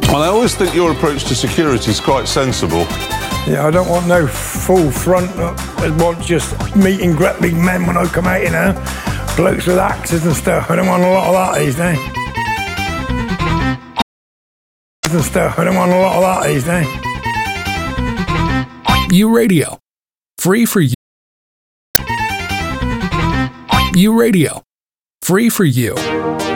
And I always think your approach to security is quite sensible. Yeah, I don't want no full front. I want just meet and greet big men when I come out, you know. Blokes with axes and stuff. I don't want a lot of that these days. I don't want a lot of that these days. U Radio. Free for you. U Radio. Free for you.